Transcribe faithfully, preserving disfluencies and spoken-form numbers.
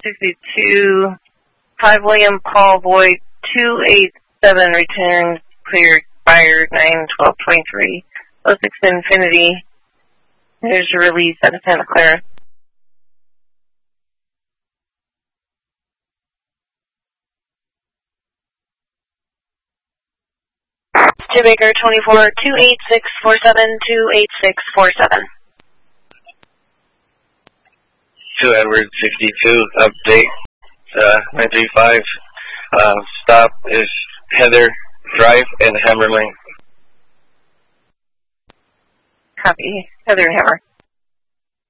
sixty-two, five William Paul Boyd, two eight seven, return, clear, expired, nine twelve twenty-three, oh six Infinity. There's your release out of Santa Clara. Jay Baker, twenty-four, two eight six four seven, two eight six four seven. Two Edward, sixty-two, update, uh, nine three five, uh, stop is Heather Drive and Hammer Lane. Copy, Heather and Hammer.